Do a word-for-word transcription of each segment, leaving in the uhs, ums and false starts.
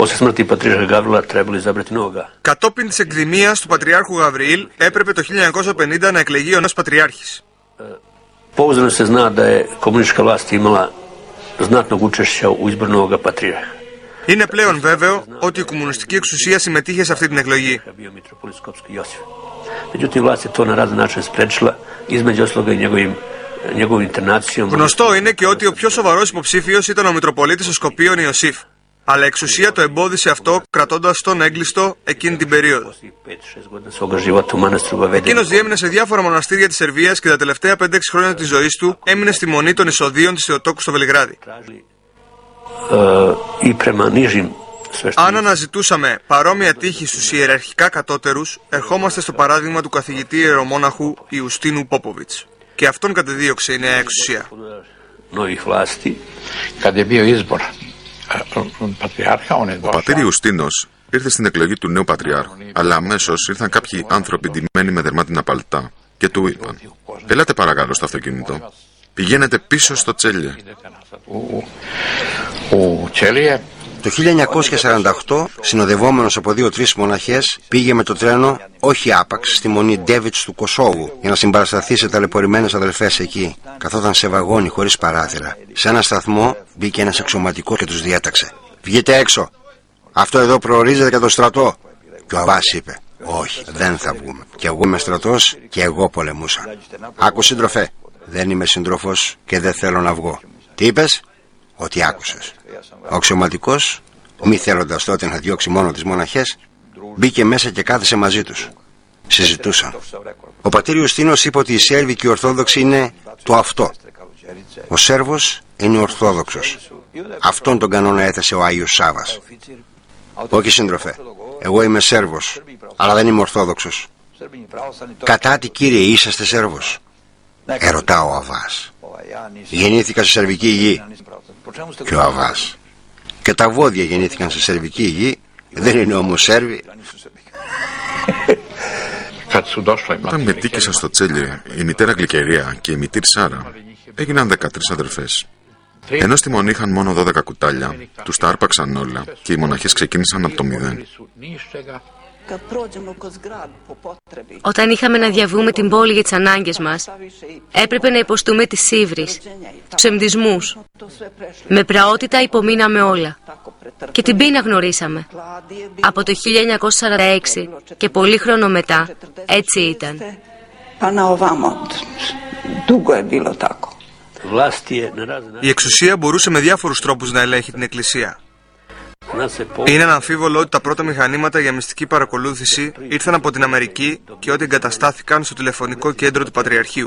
Κατόπιν της εκδημίας του Πατριάρχου Γαβριήλ έπρεπε το χίλια εννιακόσια πενήντα να εκλεγεί ο νέος Πατριάρχης. Pouzdano se zna da je komunistička vlast imala znatnog učešća u izboru novoga patrijarha. Είναι πλέον βέβαιο ότι η κομμουνιστική εξουσία συμμετείχε σε αυτή την εκλογή. Γνωστό είναι και ότι ο πιο σοβαρός υποψήφιος ήταν ο Μητροπολίτης των Σκοπίων Ιωσήφ. Αλλά η εξουσία το εμπόδισε αυτό κρατώντας τον έγκλειστο εκείνη την περίοδο. Εκείνος διέμεινε σε διάφορα μοναστήρια της Σερβίας και τα τελευταία πέντε έξι χρόνια της ζωής του έμεινε στη μονή των εισοδείων της Θεοτόκου στο Βελιγράδι. Αν αναζητούσαμε παρόμοια τύχη στους ιεραρχικά κατώτερους, ερχόμαστε στο παράδειγμα του καθηγητή ιερομόναχου Ιουστίνου Πόποβιτς. Και αυτόν κατεδίωξε η νέα εξουσία. Ο πατήρ Ιουστίνος ήρθε στην εκλογή του νέου πατριάρχου, αλλά αμέσως ήρθαν κάποιοι άνθρωποι ντυμένοι με δερμάτινα παλτά και του είπαν: «Ελάτε παρακαλώ στο αυτοκίνητο. Πηγαίνετε πίσω στο Τσέλιε». Το χίλια εννιακόσια σαράντα οκτώ, συνοδευόμενος από δύο-τρεις μοναχές, πήγε με το τρένο, όχι άπαξ, στη μονή Ντέβιτς του Κωσόβου για να συμπαρασταθεί σε ταλαιπωρημένες αδελφές εκεί. Καθόταν σε βαγόνι χωρίς παράθυρα. Σε ένα σταθμό μπήκε ένας αξιωματικός και τους διέταξε: «Βγείτε έξω! Αυτό εδώ προορίζεται για το στρατό». Και ο Αβάς είπε: «Όχι, δεν θα βγούμε. Και εγώ είμαι στρατός και εγώ πολεμούσα». «Άκου, σύντροφε, δεν είμαι σύντροφος και δεν θέλω να βγω». «Τι είπες?» «Ότι άκουσες». Ο αξιωματικός, μη θέλοντας τότε να διώξει μόνο τις μοναχές, μπήκε μέσα και κάθισε μαζί τους. Συζητούσαν. Ο πατήρ Ιουστίνος είπε ότι οι Σέρβοι και οι Ορθόδοξοι είναι το αυτό. Ο Σέρβος είναι Ορθόδοξος. Αυτόν τον κανόνα έθεσε ο Άγιος Σάββας. «Όχι, σύντροφε, εγώ είμαι Σέρβος, αλλά δεν είμαι Ορθόδοξος». «Κατά τι, κύριε, είσαστε Σέρβος?» Ερωτά ο Αβάς. «Γεννήθηκα σε σερβική γη». Και ο Αβάς: «Και τα βόδια γεννήθηκαν σε σερβική γη, δεν είναι όμως Σέρβοι». Όταν μετήκησαν στο Τσέλιε, η μητέρα Γλυκερία και η μητήρ Σάρα έγιναν δεκατρείς αδερφές. Ενώ στη μονή είχαν μόνο δώδεκα κουτάλια, τους τα άρπαξαν όλα και οι μοναχές ξεκίνησαν από το μηδέν. Όταν είχαμε να διαβούμε την πόλη για τις ανάγκες μας, έπρεπε να υποστούμε τις σύβρεις, τους εμβδισμούς. Με πραότητα υπομείναμε όλα. Και την πείνα γνωρίσαμε. Από το χίλια εννιακόσια σαράντα έξι και πολύ χρόνο μετά, έτσι ήταν. Η εξουσία μπορούσε με διάφορους τρόπους να ελέγχει την Εκκλησία. Είναι αναμφίβολο ότι τα πρώτα μηχανήματα για μυστική παρακολούθηση ήρθαν από την Αμερική και ότι εγκαταστάθηκαν στο τηλεφωνικό κέντρο του Πατριαρχείου.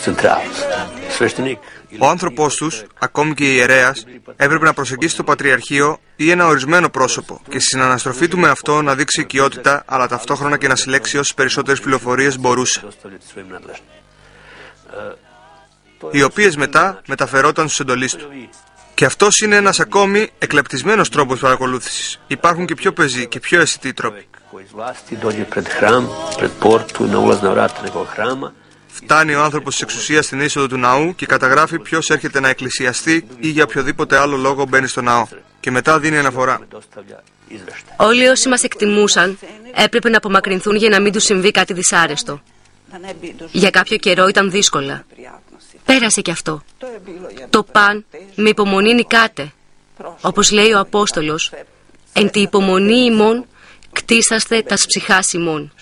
Ο άνθρωπός τους, ακόμη και η ιερέας, έπρεπε να προσεγγίσει το Πατριαρχείο ή ένα ορισμένο πρόσωπο και στη συναναστροφή του με αυτό να δείξει οικειότητα, αλλά ταυτόχρονα και να συλλέξει όσες περισσότερες πληροφορίες μπορούσε, οι οποίες μετά μεταφερόταν στους εντολείς του. Και αυτός είναι ένας ακόμη εκλεπτισμένος τρόπος παρακολούθησης. Υπάρχουν και πιο πεζοί και πιο αισθητοί τρόποι. Φτάνει ο άνθρωπος της εξουσίας στην είσοδο του ναού και καταγράφει ποιος έρχεται να εκκλησιαστεί ή για οποιοδήποτε άλλο λόγο μπαίνει στο ναό. Και μετά δίνει αναφορά. Όλοι όσοι μας εκτιμούσαν έπρεπε να απομακρυνθούν για να μην τους συμβεί κάτι δυσάρεστο. Για κάποιο καιρό ήταν δύσκολα. Πέρασε κι αυτό. Το παν με υπομονή νικάτε. Όπως λέει ο Απόστολος, εν τη υπομονή ημών κτίσαστε τας ψυχάς ημών.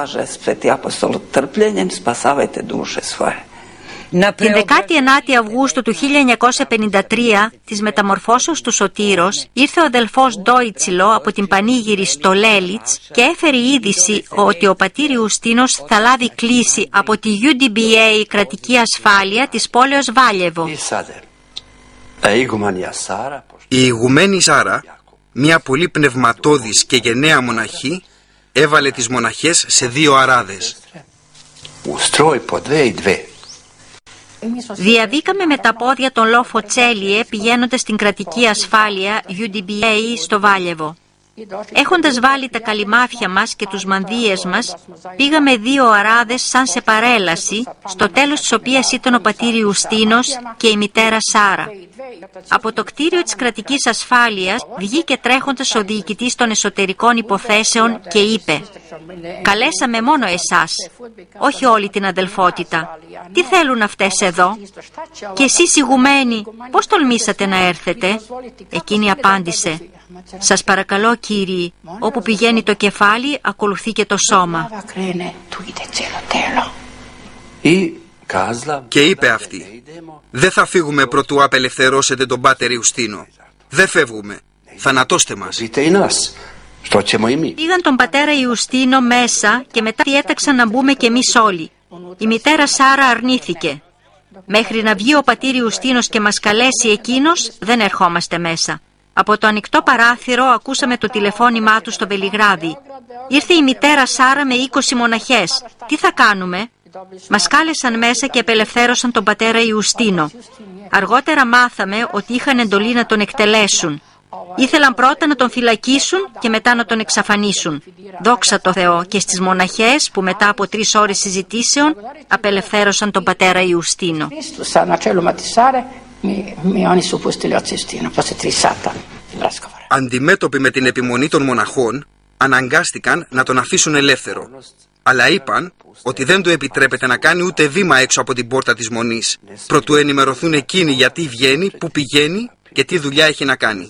Την δεκάτη ενάτη Αυγούστου του χίλια εννιακόσια πενήντα τρία, της μεταμορφώσεως του Σωτήρος, ήρθε ο αδελφός Ντόιτσιλο από την πανήγυρη στο Λέλιτς και έφερε είδηση ότι ο πατήρ Ιουστίνος θα λάβει κλήση από τη γιου ντι μπι έι κρατική ασφάλεια της πόλεως Βάλιεβο. Η ηγουμένη Σάρα, μια πολύ πνευματώδης και γενναία μοναχή, έβαλε τις μοναχές σε δύο αράδες. Διαβήκαμε με τα πόδια τον λόφο Τσέλιε πηγαίνοντας στην κρατική ασφάλεια γιου ντι μπι έι στο Βάλιεβο. Έχοντας βάλει τα καλυμάφια μας και τους μανδύες μας, πήγαμε δύο αράδες σαν σε παρέλαση, στο τέλος της οποίας ήταν ο πατήρ Ιουστίνος και η μητέρα Σάρα. Από το κτίριο της κρατικής ασφάλειας βγήκε τρέχοντας ο διοικητής των εσωτερικών υποθέσεων και είπε: «Καλέσαμε μόνο εσάς, όχι όλη την αδελφότητα. Τι θέλουν αυτές εδώ? Και εσείς ηγουμένοι, πώς τολμήσατε να έρθετε?» Εκείνη απάντησε: «Σας παρακαλώ κύριοι, όπου πηγαίνει το κεφάλι ακολουθεί και το σώμα». Και είπε αυτή: «Δεν θα φύγουμε προτού απελευθερώσετε τον πάτερ Ιουστίνο. Δεν φεύγουμε. Θανατώστε μας». Πήγαν τον πατέρα Ιουστίνο μέσα και μετά διέταξαν να μπούμε κι εμείς όλοι. Η μητέρα Σάρα αρνήθηκε. «Μέχρι να βγει ο πατήρ Ιουστίνος και μας καλέσει εκείνος, δεν ερχόμαστε μέσα». Από το ανοιχτό παράθυρο ακούσαμε το τηλεφώνημά του στο Βελιγράδι. «Ήρθε η μητέρα Σάρα με είκοσι μοναχές. Τι θα κάνουμε?» Μας κάλεσαν μέσα και απελευθέρωσαν τον πατέρα Ιουστίνο. Αργότερα μάθαμε ότι είχαν εντολή να τον εκτελέσουν. Ήθελαν πρώτα να τον φυλακίσουν και μετά να τον εξαφανίσουν. Δόξα τω Θεώ και στις μοναχές που μετά από τρεις ώρες συζητήσεων απελευθέρωσαν τον πατέρα Ιουστίνο. Αντιμέτωποι με την επιμονή των μοναχών, αναγκάστηκαν να τον αφήσουν ελεύθερο. Αλλά είπαν ότι δεν του επιτρέπεται να κάνει ούτε βήμα έξω από την πόρτα της μονής, προτού ενημερωθούν εκείνοι γιατί βγαίνει, που πηγαίνει και τι δουλειά έχει να κάνει.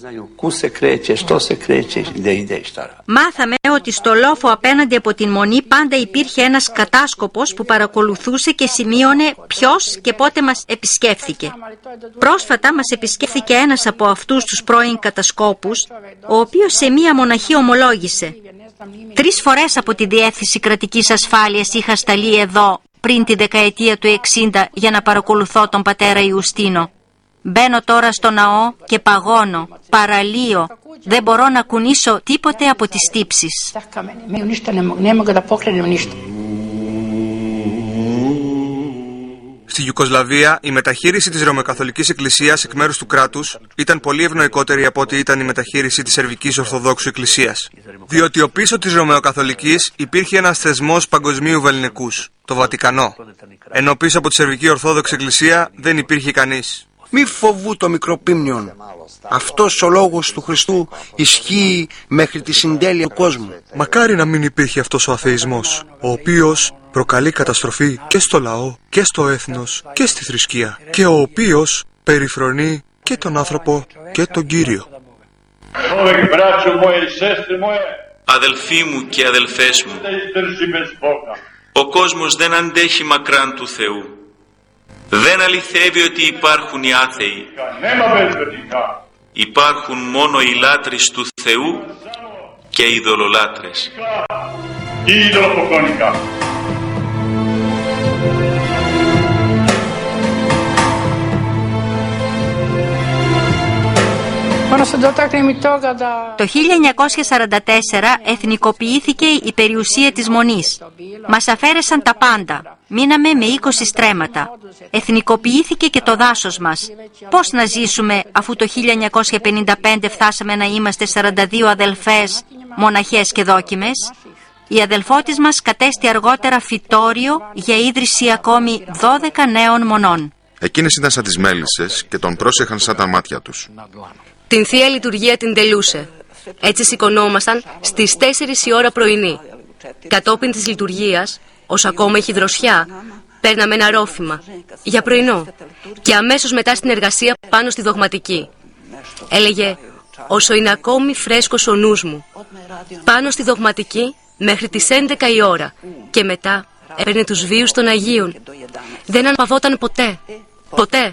Μάθαμε ότι στο λόφο απέναντι από την μονή πάντα υπήρχε ένας κατάσκοπος που παρακολουθούσε και σημείωνε ποιος και πότε μας επισκέφθηκε. Πρόσφατα μας επισκέφθηκε ένας από αυτούς τους πρώην κατασκόπους, ο οποίος σε μία μοναχή ομολόγησε: «Τρεις φορές από τη Διεύθυνση Κρατικής Ασφάλειας είχα σταλεί εδώ πριν τη δεκαετία του εξήντα για να παρακολουθώ τον πατέρα Ιουστίνο. Μπαίνω τώρα στο ναό και παγώνω, παραλύω, δεν μπορώ να κουνήσω τίποτε από τις τύψεις». Στη Ιουγκοσλαβία, η μεταχείριση της Ρωμαιοκαθολικής Εκκλησίας εκ μέρους του κράτους ήταν πολύ ευνοϊκότερη από ό,τι ήταν η μεταχείριση της Σερβικής Ορθοδόξου Εκκλησίας. Διότι ο πίσω της Ρωμαιοκαθολικής υπήρχε ένας θεσμός παγκοσμίου βεληνικούς, το Βατικανό, ενώ πίσω από τη Σερβική Ορθόδοξη Εκκλησία δεν υπήρχε κανείς. Μη φοβού το μικροπίμνιον. Αυτός ο λόγος του Χριστού ισχύει μέχρι τη συντέλεια του κόσμου. Μακάρι να μην υπήρχε αυτός ο αθεισμός, ο οποίος προκαλεί καταστροφή και στο λαό και στο έθνος και στη θρησκεία, και ο οποίος περιφρονεί και τον άνθρωπο και τον Κύριο. Αδελφοί μου και αδελφές μου, ο κόσμος δεν αντέχει μακράν του Θεού. Δεν αληθεύει ότι υπάρχουν οι άθεοι. Υπάρχουν μόνο οι λάτρεις του Θεού και οι ειδωλολάτρες. Το χίλια εννιακόσια σαράντα τέσσερα εθνικοποιήθηκε η περιουσία της Μονής. Μας αφαίρεσαν τα πάντα. Μείναμε με είκοσι στρέμματα. Εθνικοποιήθηκε και το δάσος μας. Πώς να ζήσουμε αφού το χίλια εννιακόσια πενήντα πέντε φτάσαμε να είμαστε σαράντα δύο αδελφές, μοναχές και δόκιμες? Η αδελφότης μας κατέστη αργότερα φυτόριο για ίδρυση ακόμη δώδεκα νέων μονών. Εκείνες ήταν σαν τις μέλισσες και τον πρόσεχαν σαν τα μάτια τους. Την Θεία Λειτουργία την τελούσε. Έτσι σηκωνόμασταν στις τέσσερις η ώρα πρωινή. Κατόπιν της λειτουργίας, όσο ακόμα έχει δροσιά, παίρναμε ένα ρόφημα για πρωινό και αμέσως μετά στην εργασία πάνω στη δογματική. Έλεγε: «Όσο είναι ακόμη φρέσκος ο νους μου». Πάνω στη δογματική μέχρι τις έντεκα η ώρα και μετά έπαιρνε τους βίους των Αγίων. Δεν αναπαυόταν ποτέ. Ποτέ.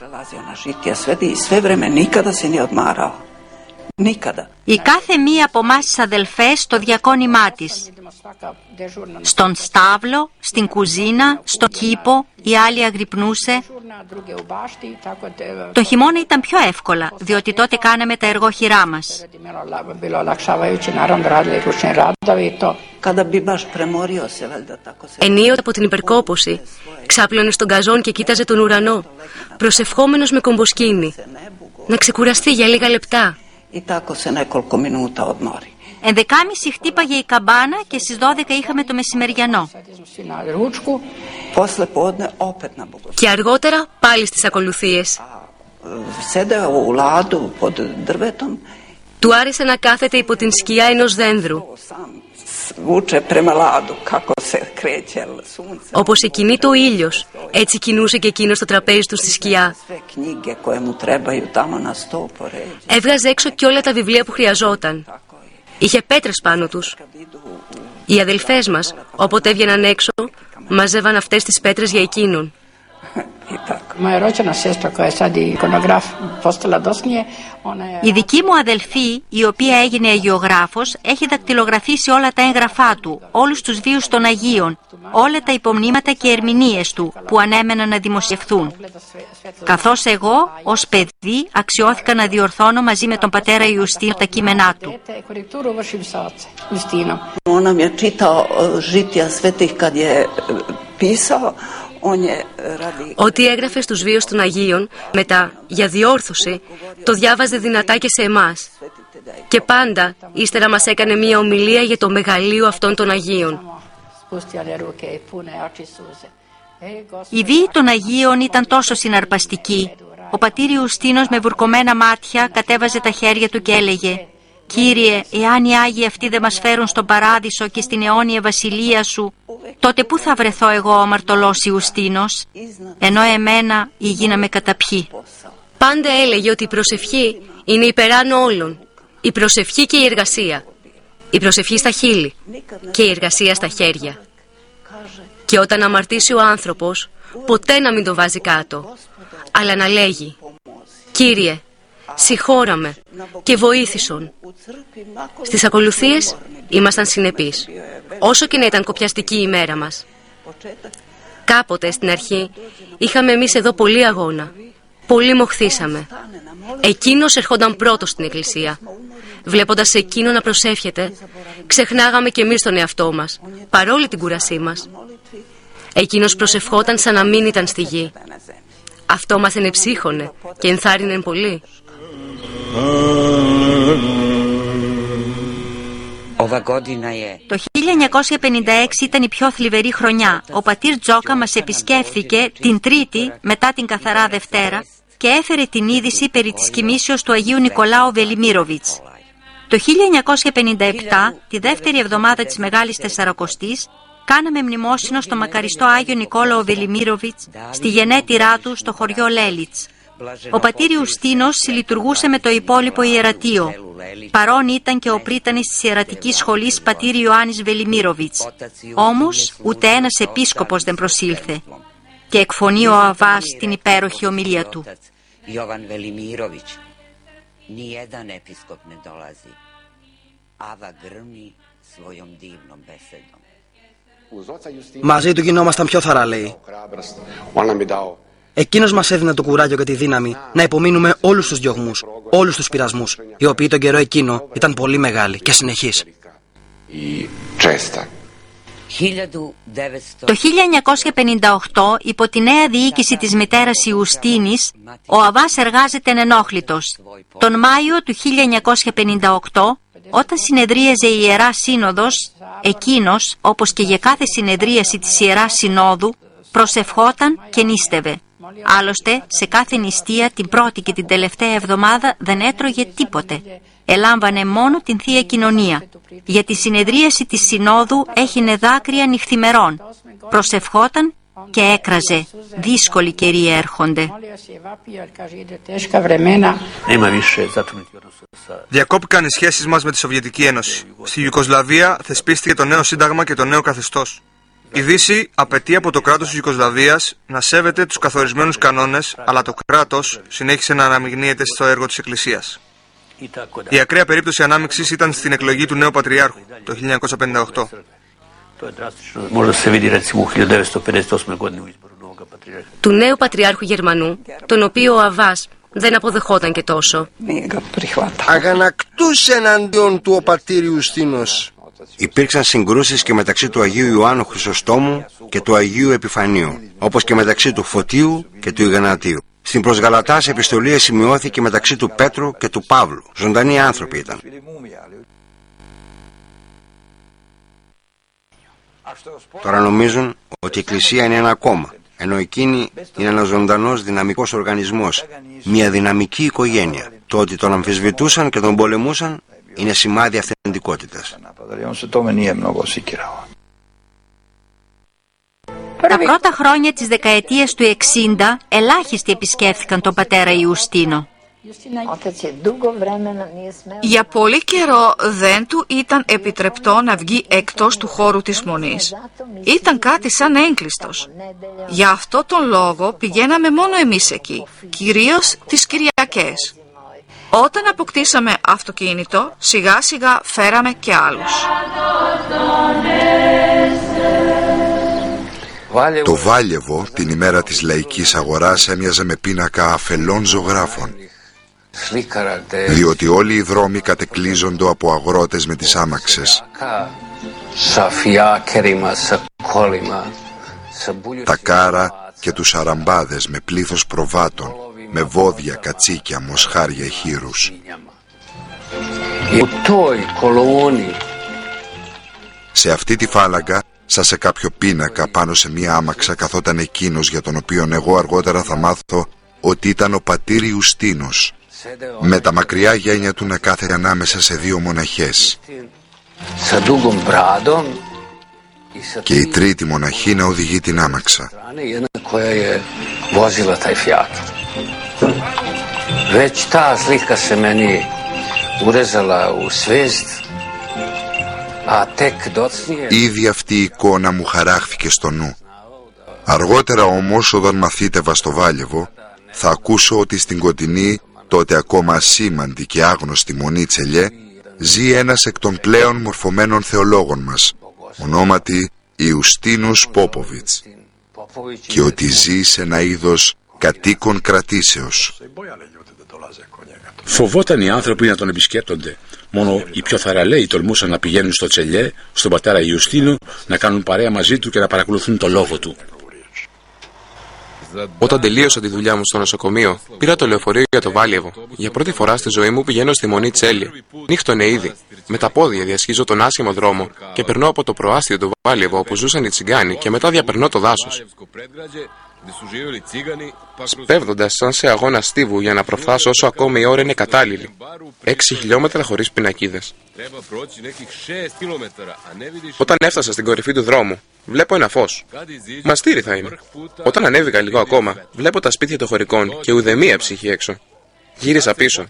Η κάθε μία από εμάς τις αδελφές στο διακόνημά της. Στον στάβλο, στην κουζίνα, στο κήπο, η άλλη αγρυπνούσε. Το χειμώνα ήταν πιο εύκολα, διότι τότε κάναμε τα εργόχειρά μας. Ενίοτε από την υπερκόπωση, ξάπλωνε στον καζόν και κοίταζε τον ουρανό, προσευχόμενος με κομποσκίνη, να ξεκουραστεί για λίγα λεπτά. Ενδεκάμιση χτύπαγε η καμπάνα και στις δώδεκα είχαμε το μεσημεριανό. Και αργότερα πάλι στις ακολουθίες. Του άρεσε να κάθεται υπό την σκιά ενός δένδρου. Όπως εκκινείται ο ήλιος, έτσι κινούσε και εκείνος το τραπέζι του στη σκιά. Έβγαζε έξω και όλα τα βιβλία που χρειαζόταν. Είχε πέτρες πάνω τους. Οι αδελφές μας, όποτε έβγαιναν έξω, μαζεύαν αυτές τις πέτρες για εκείνον. Η δική μου αδελφή, η οποία έγινε αγιογράφος, έχει δακτυλογραφήσει όλα τα έγγραφά του, όλους τους βίους των Αγίων, όλα τα υπομνήματα και ερμηνείες του που ανέμεναν να δημοσιευθούν. Καθώς εγώ, ως παιδί, αξιώθηκα να διορθώνω μαζί με τον πατέρα Ιουστίνο τα κείμενά του. Ό,τι έγραφε στους βίους των Αγίων, μετά, για διόρθωση, το διάβαζε δυνατά και σε εμάς. Και πάντα, ύστερα μας έκανε μία ομιλία για το μεγαλείο αυτών των Αγίων. Η βίη των Αγίων ήταν τόσο συναρπαστική. Ο πατήρ Ιουστίνος με βουρκωμένα μάτια κατέβαζε τα χέρια του και έλεγε: «Κύριε, εάν οι Άγιοι αυτοί δεν μας φέρουν στον Παράδεισο και στην αιώνια βασιλεία σου, τότε πού θα βρεθώ εγώ ο αμαρτωλός Ιουστίνος, ενώ εμένα η γη να με καταπιεί». Πάντα έλεγε ότι η προσευχή είναι υπεράνω όλων. Η προσευχή και η εργασία. Η προσευχή στα χείλη και η εργασία στα χέρια. Και όταν αμαρτήσει ο άνθρωπος, ποτέ να μην το βάζει κάτω, αλλά να λέγει: «Κύριε, συγχώραμε και βοήθησον». Στις ακολουθίες ήμασταν συνεπείς, όσο και να ήταν κοπιαστική η μέρα μας. Κάποτε στην αρχή είχαμε εμείς εδώ πολύ αγώνα, πολύ μοχθήσαμε. Εκείνος ερχόταν πρώτος στην εκκλησία. Βλέποντας εκείνο να προσεύχεται, ξεχνάγαμε και εμείς τον εαυτό μας, παρόλη την κουρασή μας. Εκείνος προσευχόταν σαν να μην ήταν στη γη. Αυτό μας ενεψύχωνε και ενθάρρυνε πολύ. Το χίλια εννιακόσια πενήντα έξι ήταν η πιο θλιβερή χρονιά. Ο πατήρ Τζόκα μας επισκέφθηκε την Τρίτη μετά την Καθαρά Δευτέρα και έφερε την είδηση περί της κοιμήσεως του Αγίου Νικολάου Βελιμίροβιτς. Το χίλια εννιακόσια πενήντα επτά, τη δεύτερη εβδομάδα της Μεγάλης Τεσσαρακοστής, κάναμε μνημόσυνο στο μακαριστό Άγιο Νικόλαο Βελιμίροβιτς στη γενέτειρά του στο χωριό Λέλιτς. Ο πατήρ Ιουστίνος συλλειτουργούσε με το υπόλοιπο ιερατείο. Παρόν ήταν και ο πρίτανης της ιερατικής σχολής πατήρ Ιωάννης Βελιμίροβιτς. Όμως ούτε ένας επίσκοπος δεν προσήλθε. Και εκφωνεί ο Αβάς την υπέροχη ομιλία του. Μαζί του γινόμασταν πιο θαραλέοι. Εκείνος μας έδινε το κουράγιο και τη δύναμη να υπομείνουμε όλους τους διωγμούς, όλους τους πειρασμούς, οι οποίοι τον καιρό εκείνο ήταν πολύ μεγάλοι και συνεχείς. Το χίλια εννιακόσια πενήντα οκτώ, υπό τη νέα διοίκηση της μητέρας Ιουστίνης, ο Αβάς εργάζεται ενενόχλητος. Τον Μάιο του χίλια εννιακόσια πενήντα οκτώ, όταν συνεδρίαζε η Ιερά Σύνοδος, εκείνος, όπως και για κάθε συνεδρίαση της Ιεράς Συνόδου, προσευχόταν και νίστευε. Άλλωστε, σε κάθε νηστεία την πρώτη και την τελευταία εβδομάδα δεν έτρωγε τίποτε. Ελάμβανε μόνο την Θεία Κοινωνία. Για τη συνεδρίαση της Συνόδου έχινε δάκρυα νυχθημερών. Προσευχόταν και έκραζε. Δύσκολοι καιροί έρχονται. Διακόπηκαν οι σχέσεις μας με τη Σοβιετική Ένωση. Στη Ιουγκοσλαβία θεσπίστηκε το νέο σύνταγμα και το νέο καθεστώς. Η Δύση απαιτεί από το κράτος της Ιουγκοσλαβίας να σέβεται τους καθορισμένους κανόνες, αλλά το κράτος συνέχισε να αναμειγνύεται στο έργο της Εκκλησίας. Η ακραία περίπτωση ανάμειξης ήταν στην εκλογή του νέου Πατριάρχου το χίλια εννιακόσια πενήντα οκτώ. Του νέου Πατριάρχου Γερμανού, τον οποίο ο Αβάς δεν αποδεχόταν και τόσο. Αγανακτούσε εναντίον του ο πατήρ Ιουστίνος. Υπήρξαν συγκρούσεις και μεταξύ του Αγίου Ιωάννου Χρυσοστόμου και του Αγίου Επιφανίου, όπως και μεταξύ του Φωτίου και του Ιγνατίου. Στην προς Γαλατάς επιστολή σημειώθηκε μεταξύ του Πέτρου και του Παύλου. Ζωντανοί άνθρωποι ήταν. Τώρα νομίζουν ότι η Εκκλησία είναι ένα κόμμα, ενώ εκείνη είναι ένας ζωντανός δυναμικός οργανισμός, μια δυναμική οικογένεια. Το ότι τον αμφισβητούσαν και τον πολεμούσαν είναι σημάδι αυθεντικότητας. Τα πρώτα χρόνια της δεκαετίας του εξήντα ελάχιστοι επισκέφθηκαν τον πατέρα Ιουστίνο. Για πολύ καιρό δεν του ήταν επιτρεπτό να βγει εκτός του χώρου της Μονής. Ήταν κάτι σαν έγκλειστος. Για αυτό τον λόγο πηγαίναμε μόνο εμείς εκεί, κυρίως τις Κυριακές. Όταν αποκτήσαμε αυτοκίνητο, σιγά σιγά φέραμε και άλλους. Το Βάλιεβο την ημέρα της λαϊκής αγοράς έμοιαζε με πίνακα αφελών ζωγράφων, διότι όλοι οι δρόμοι κατεκλείζονται από αγρότες με τις άμαξες. Τα κάρα και τους αραμπάδες με πλήθος προβάτων, με βόδια, κατσίκια, μοσχάρια, χείρους. Σε αυτή τη φάλαγγα, σαν σε κάποιο πίνακα πάνω σε μία άμαξα, καθόταν εκείνος για τον οποίον εγώ αργότερα θα μάθω ότι ήταν ο πατήρ Ιουστίνος, με τα μακριά γένια του να κάθεται ανάμεσα σε δύο μοναχές και η τρίτη μοναχή να οδηγεί την άμαξα. Ήδη αυτή η εικόνα μου χαράχθηκε στο νου. Αργότερα όμως, όταν μαθήτευα στο Βάλιεβο, θα ακούσω ότι στην κοντινή, τότε ακόμα ασήμαντη και άγνωστη Μονή Τσελιέ, ζει ένας εκ των πλέον μορφωμένων θεολόγων μας, ονόματι Ιουστίνος Πόποβιτς, και ότι ζει σε ένα είδος κατοίκων κρατήσεως. Φοβόταν οι άνθρωποι να τον επισκέπτονται. Μόνο οι πιο θαραλέοι τολμούσαν να πηγαίνουν στο Τσελιέ, στον πατέρα Ιουστίνο, να κάνουν παρέα μαζί του και να παρακολουθούν το λόγο του. Όταν τελείωσα τη δουλειά μου στο νοσοκομείο, πήρα το λεωφορείο για το Βάλιεβο. Για πρώτη φορά στη ζωή μου πηγαίνω στη Μονή Τσέλια. Νύχτωνε ήδη. Με τα πόδια διασχίζω τον άσχημο δρόμο και περνώ από το προάστιο του Βάλιεβο όπου ζούσαν οι τσιγκάνοι και μετά διαπερνώ το δάσος. Σπέβδοντας σαν σε αγώνα στίβου για να προφθάσω όσο ακόμη η ώρα είναι κατάλληλη. Έξι χιλιόμετρα χωρίς πινακίδες. Όταν έφτασα στην κορυφή του δρόμου, βλέπω ένα φως. Μαστήρι θα είναι. Όταν ανέβηκα λίγο ακόμα, βλέπω τα σπίτια των χωρικών και ουδέμια ψυχή έξω. Γύρισα πίσω.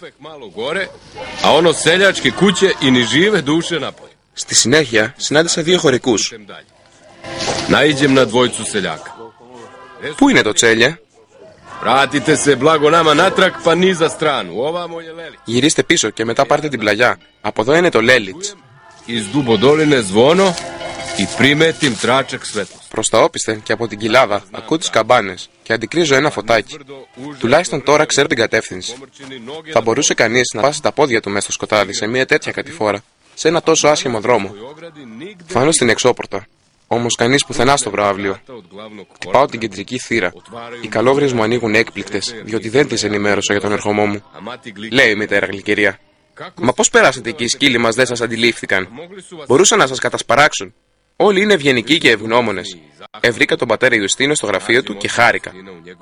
Στη συνέχεια συνάντησα δύο χωρικούς. Πού είναι το Τσέλια? Γυρίστε πίσω και μετά πάρτε την πλαγιά. Από εδώ είναι το Λέλιτς. Προς τα όπισθεν και από την κοιλάδα ακούω τις καμπάνες και αντικρίζω ένα φωτάκι. Τουλάχιστον τώρα ξέρω την κατεύθυνση. Θα μπορούσε κανείς να βάσει τα πόδια του μέσα στο σκοτάδι σε μια τέτοια κατηφόρα, σε ένα τόσο άσχημο δρόμο. Φάνω στην εξώπορτα. Όμως κανείς πουθενά στο προαύλιο. Χτυπάω την κεντρική θύρα. Οι καλόγριες μου ανοίγουν έκπληκτες, διότι δεν τις ενημέρωσα για τον ερχομό μου. Λέει η μητέρα γλυκερία. Μα πώς περάσατε εκεί, οι σκύλοι μας δεν σας αντιλήφθηκαν? Μπορούσαν να σας κατασπαράξουν. Όλοι είναι ευγενικοί και ευγνώμονες. Ευρήκα τον πατέρα Ιουστίνο στο γραφείο του και χάρηκα.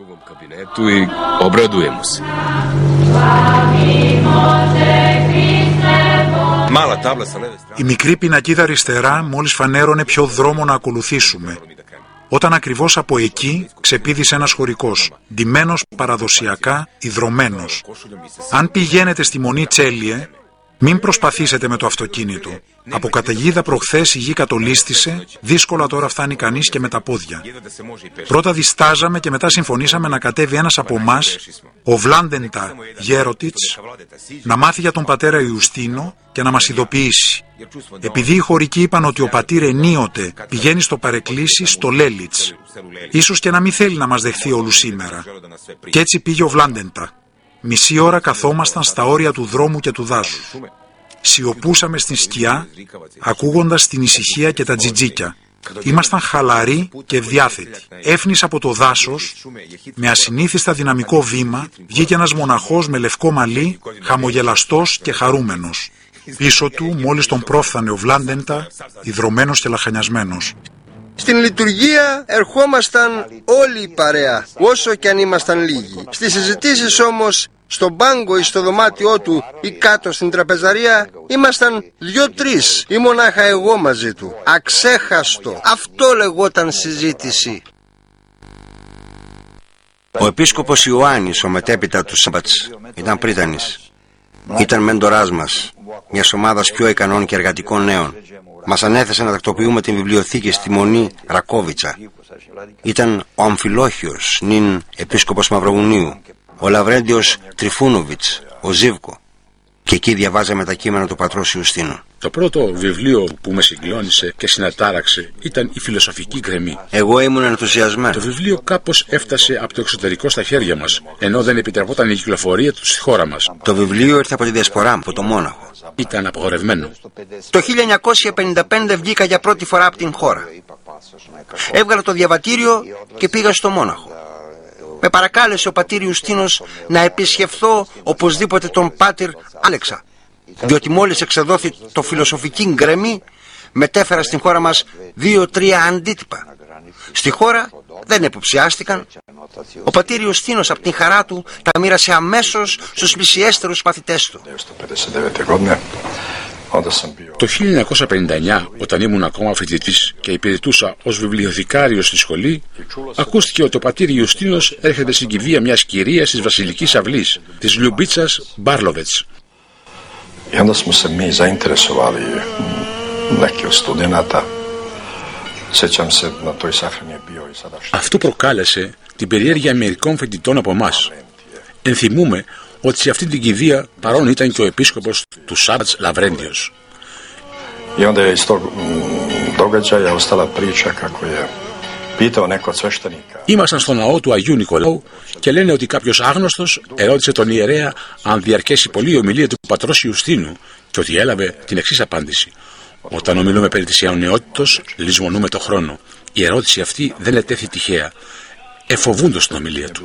Η μικρή πινακίδα αριστερά μόλις φανέρωνε ποιο δρόμο να ακολουθήσουμε. Όταν ακριβώς από εκεί ξεπήδησε ένας χωρικός, ντυμένος παραδοσιακά, ιδρωμένος. Αν πηγαίνετε στη Μονή Τσέλιε, μην προσπαθήσετε με το αυτοκίνητο. Από καταιγίδα προχθές η γη κατολίστησε, δύσκολα τώρα φτάνει κανείς και με τα πόδια. Πρώτα διστάζαμε και μετά συμφωνήσαμε να κατέβει ένας από εμάς, ο Βλάντεντα Γέροτιτς, να μάθει για τον πατέρα Ιουστίνο και να μας ειδοποιήσει. Επειδή οι χωρικοί είπαν ότι ο πατήρ ενίοτε πηγαίνει στο παρεκκλήσι στο Λέλιτς, ίσως και να μην θέλει να μας δεχθεί όλους σήμερα. Κι έτσι πήγε ο Βλάντεντα. Μισή ώρα καθόμασταν στα όρια του δρόμου και του δάσους. Σιωπούσαμε στην σκιά, ακούγοντας την ησυχία και τα τζιτζίκια. Ήμασταν χαλαροί και ευδιάθετοι. Έφνης από το δάσος, με ασυνήθιστα δυναμικό βήμα, βγήκε ένας μοναχός με λευκό μαλλί, χαμογελαστός και χαρούμενος. Πίσω του, μόλις τον πρόφθανε ο Βλάντεντα, ιδρωμένος και λαχανιασμένος. Στην λειτουργία ερχόμασταν όλοι η παρέα, όσο κι αν ήμασταν λίγοι. Στις συζητήσεις όμως, στον πάγκο ή στο δωμάτιό του ή κάτω στην τραπεζαρία, ήμασταν δυο-τρεις ή μονάχα εγώ μαζί του. Αξέχαστο. Αυτό λεγόταν συζήτηση. Ο επίσκοπος Ιωάννης, ο μετέπειτα του Σάμπατς, ήταν πρίτανης. Ήταν μέντοράς μας, μιας ομάδας πιο ικανών και εργατικών νέων. Μας ανέθεσε να τακτοποιούμε την βιβλιοθήκη στη Μονή Ρακόβιτσα. Ήταν ο Αμφιλόχιος, νυν επίσκοπος Μαυροβουνίου, ο Λαβρέντιος Τριφούνοβιτς, ο Ζίβκο. Και εκεί διαβάζαμε τα κείμενα του πατρός Ιουστίνου. Το πρώτο βιβλίο που με συγκλώνησε και συνατάραξε ήταν η Φιλοσοφική Γκρεμή. Εγώ ήμουν ενθουσιασμένος. Το βιβλίο κάπως έφτασε από το εξωτερικό στα χέρια μας, ενώ δεν επιτρεπόταν η κυκλοφορία του στη χώρα μας. Το βιβλίο ήρθε από τη Διασπορά, από το Μόναχο. Ήταν απαγορευμένο. Το χίλια εννιακόσια πενήντα πέντε βγήκα για πρώτη φορά από την χώρα. Έβγαλα το διαβατήριο και πήγα στο Μόναχο. Με παρακάλεσε ο πατήρ Ιουστίνος να επισκεφθώ οπωσδήποτε τον πάτερ Άλεξα, διότι μόλις εξεδόθη το Φιλοσοφική Γκρεμή, μετέφερα στην χώρα μας δύο-τρία αντίτυπα. Στη χώρα δεν υποψιάστηκαν. Ο πατήρ Ιουστίνος από την χαρά του τα μοίρασε αμέσως στους πλησιέστερους μαθητές του. Το χίλια εννιακόσια πενήντα εννιά, όταν ήμουν ακόμα φοιτητής και υπηρετούσα ως βιβλιοθηκάριος στη σχολή, ακούστηκε ότι ο πατήρ Ιουστίνος έρχεται στην κηδεία μιας κυρίας της Βασιλικής Αυλής, της Λιουμπίτσας Μπάρλοβετς. Αυτό προκάλεσε την περιέργεια μερικών φοιτητών από εμάς. Ενθυμούμε ότι σε αυτή την κηδεία παρόν ήταν και ο επίσκοπος του Σάμπατς Λαβρέντιος. Ήμασταν στο ναό του Αγίου Νικολάου και λένε ότι κάποιος άγνωστος ερώτησε τον ιερέα αν διαρκέσει πολύ η ομιλία του πατρός Ιουστίνου και ότι έλαβε την εξής απάντηση: όταν ομιλούμε περί της αιωνιότητος, λησμονούμε το χρόνο. Η ερώτηση αυτή δεν ετέθη τυχαία, εφοβούντος την ομιλία του.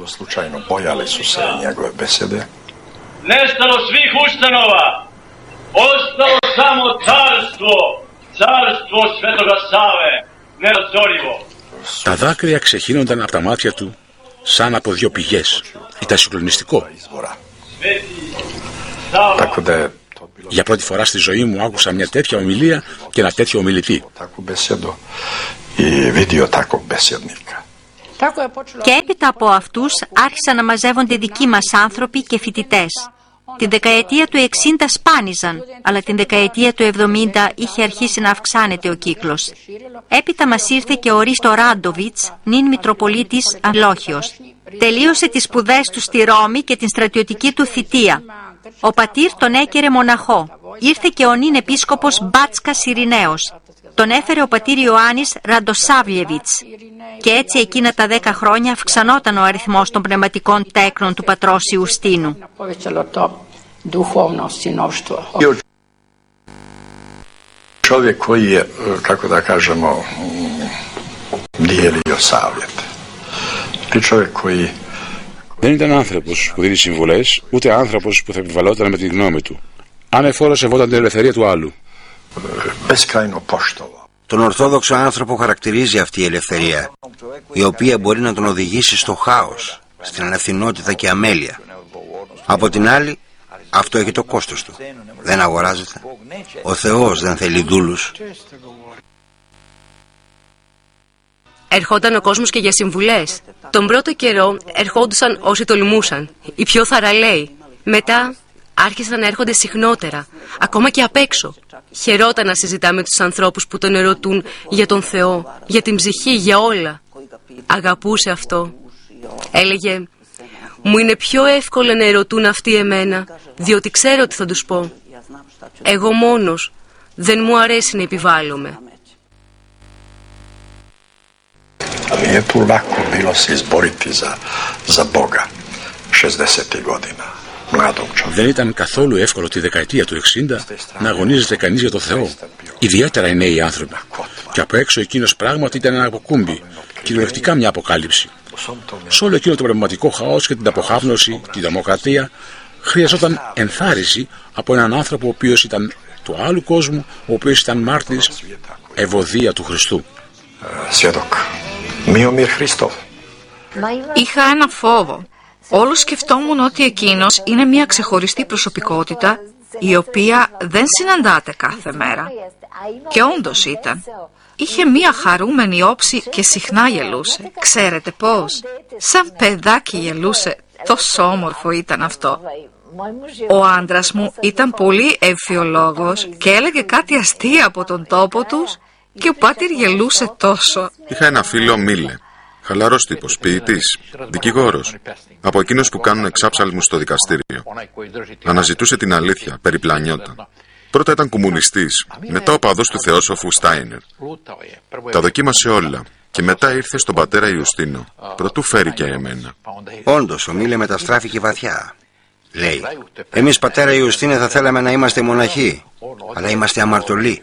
Nestalo svih ustanova, ostalo samo carstvo, carstvo Svetoga Save, nerazorivo. Τα δάκρυα ξεχύνονταν από τα μάτια του σαν από δύο πηγές. Ήταν συγκλονιστικό. Για πρώτη φορά στη ζωή μου άκουσα μια τέτοια ομιλία και ένα τέτοιο ομιλητή. Και έπειτα από αυτούς άρχισαν να μαζεύονται δικοί μας άνθρωποι και φοιτητές. Την δεκαετία του εξήντα σπάνιζαν, αλλά την δεκαετία του εβδομήντα είχε αρχίσει να αυξάνεται ο κύκλος. Έπειτα μας ήρθε και ο Ρίστο Ράντοβιτς, νυν Μητροπολίτης Αμφιλόχιος. Τελείωσε τις σπουδές του στη Ρώμη και την στρατιωτική του θητεία. Ο πατήρ τον έκαιρε μοναχό. Ήρθε και ο νυν επίσκοπος Μπάτσκας Ειρηναίος. Τον έφερε ο πατήρ Ιωάννης Ραντοσάβλιεβιτς. Και έτσι εκείνα τα δέκα χρόνια αυξανόταν ο αριθμός των πνευματικών τέκνων του πατρός Ιουστίνου. Čovjek koji je, kako da kažemo, dijelio savjet. I čovjek koji... Δεν ήταν άνθρωπος που δίνει συμβουλές, ούτε άνθρωπος που θα επιβαλόταν με τη γνώμη του. Ανεφόρο σεβόταν την ελευθερία του άλλου. Τον Ορθόδοξο άνθρωπο χαρακτηρίζει αυτή η ελευθερία, η οποία μπορεί να τον οδηγήσει στο χάος, στην ανευθυνότητα και αμέλεια. Από την άλλη, αυτό έχει το κόστος του. Δεν αγοράζεται. Ο Θεός δεν θέλει δούλους. Ερχόταν ο κόσμος και για συμβουλές. Τον πρώτο καιρό ερχόντουσαν όσοι τολμούσαν, οι πιο θαραλέοι. Μετά άρχισαν να έρχονται συχνότερα, ακόμα και απ' έξω. Χαιρόταν να συζητά με τους ανθρώπους που τον ερωτούν για τον Θεό, για την ψυχή, για όλα. Αγαπούσε αυτό. Έλεγε, μου είναι πιο εύκολο να ερωτούν αυτοί εμένα, διότι ξέρω τι θα τους πω. Εγώ μόνος δεν μου αρέσει να επιβάλλομαι. Nije tu lako bilo se izboriti za, za Boga šezdesetih godina. Δεν ήταν καθόλου εύκολο τη δεκαετία του εξήντα να αγωνίζεται κανείς για το Θεό, ιδιαίτερα οι νέοι άνθρωποι. Και από έξω εκείνος πράγματι ήταν ένα αποκούμπι, κυριολεκτικά μια αποκάλυψη. Σε όλο εκείνο το πνευματικό χαός και την αποχάπνωση, τη δημοκρατία, χρειαζόταν ενθάρρυνση από έναν άνθρωπο ο οποίος ήταν του άλλου κόσμου, ο οποίος ήταν μάρτυρης ευωδία του Χριστού. Svjedok Miomir Hristov. Είχα ένα φόβο. Όλο σκεφτόμουν ότι εκείνος είναι μια ξεχωριστή προσωπικότητα η οποία δεν συναντάται κάθε μέρα. Και όντως ήταν. Είχε μια χαρούμενη όψη και συχνά γελούσε. Ξέρετε πώς? Σαν παιδάκι γελούσε. Τόσο όμορφο ήταν αυτό. Ο άντρας μου ήταν πολύ εμφιολόγος και έλεγε κάτι αστεία από τον τόπο τους και ο πάτερ γελούσε τόσο. Είχα ένα φίλο Μίλε. Χαλαρός τύπος, ποιητής, δικηγόρος. Από εκείνους που κάνουν εξάψαλμους στο δικαστήριο. Αναζητούσε την αλήθεια, περιπλανιόταν. Πρώτα ήταν κομμουνιστής, μετά οπαδός του θεόσοφου Στάινερ. Τα δοκίμασε όλα και μετά ήρθε στον πατέρα Ιουστίνο. Προτού φέρει και εμένα. Όντως, ο Μίλε μεταστράφηκε βαθιά. Λέει, εμείς πατέρα Ιουστίνε θα θέλαμε να είμαστε μοναχοί, αλλά είμαστε αμαρτωλοί.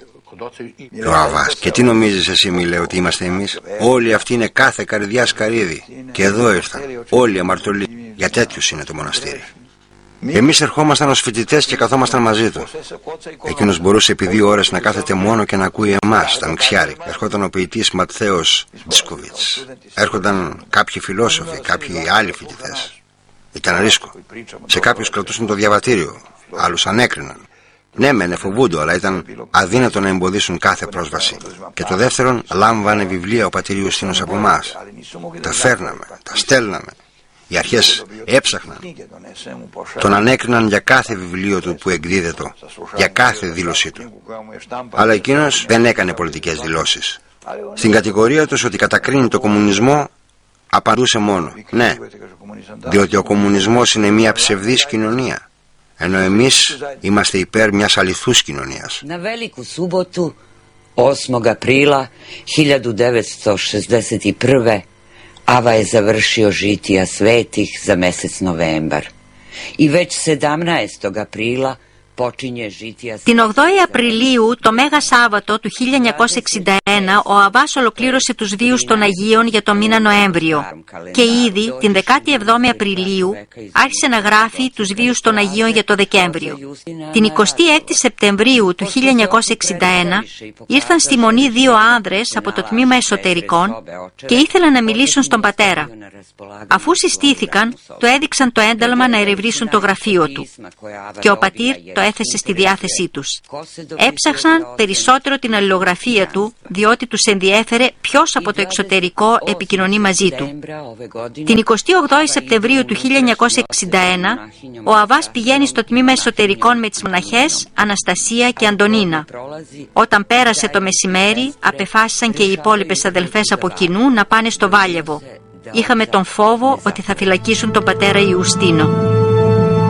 Ο Αβάς, και τι νομίζεις εσύ Μίλε ότι είμαστε εμείς? Όλοι αυτοί είναι κάθε καρδιά σκαρίδι. Και εδώ ήρθαν, όλοι αμαρτωλοί. Για τέτοιους είναι το μοναστήρι. Εμείς ερχόμασταν ως φοιτητές και καθόμασταν μαζί του. Εκείνος μπορούσε επί δύο ώρες να κάθεται μόνο και να ακούει εμάς, τα μιξιάρικα. Ερχόταν ο ποιητής Ματθαίος Ντσκοβιτς. Έρχονταν κάποιοι φιλόσοφοι, κάποιοι άλλοι φοιτητές. Ήταν ρίσκο. Σε κάποιους κρατούσαν το διαβατήριο, άλλους ανέκριναν. Ναι, μεν φοβούνται, αλλά ήταν αδύνατο να εμποδίσουν κάθε πρόσβαση. Και το δεύτερον, λάμβανε βιβλία ο πατήρ Ιουστίνος από εμάς. Τα φέρναμε, τα στέλναμε. Οι αρχές έψαχναν. Τον ανέκριναν για κάθε βιβλίο του που εκδίδετο, για κάθε δήλωσή του. Αλλά εκείνος δεν έκανε πολιτικές δηλώσεις. Στην κατηγορία τους ότι κατακρίνει το κομμουνισμό, απαντούσε μόνο ναι, διότι ο κομμουνισμός είναι μια ψευδής κοινωνία, ενώ εμείς είμαστε υπέρ μιας αληθούς κοινωνίας. Na veliku subotu, osmog aprila hiljadu devetsto šezdeset prve. Ava je završio žitija svetih za mesec novembar. I već sedamnaestog aprila počinje žitija... Την ογδόη Απριλίου, το Μέγα Σάββατο του χίλια εννιακόσια εξήντα ένα, ο Αβάς ολοκλήρωσε τους βίους των Αγίων για το μήνα Νοέμβριο. Και ήδη την δεκάτη εβδόμη Απριλίου άρχισε να γράφει τους βίους των Αγίων για το Δεκέμβριο. Την εικοστή έκτη Σεπτεμβρίου του χίλια εννιακόσια εξήντα ένα ήρθαν στη Μονή δύο άνδρες από το τμήμα εσωτερικών και ήθελαν να μιλήσουν στον πατέρα. Αφού συστήθηκαν, του έδειξαν το ένταλμα να ερευνήσουν το γραφείο του. Και ο πατήρ το έθεσε στη διάθεσή τους. Έψαξαν περισσότερο την αλληλογραφία του, διότι τους ενδιέφερε ποιος από το εξωτερικό επικοινωνεί μαζί του. Την εικοστή όγδοη Σεπτεμβρίου του χίλια εννιακόσια εξήντα ένα, ο Αβάς πηγαίνει στο τμήμα εσωτερικών με τις μοναχές Αναστασία και Αντωνίνα. Όταν πέρασε το μεσημέρι, απεφάσισαν και οι υπόλοιπες αδελφές από κοινού να πάνε στο Βάλιεβο. Είχαμε τον φόβο ότι θα φυλακίσουν τον πατέρα Ιουστίνο.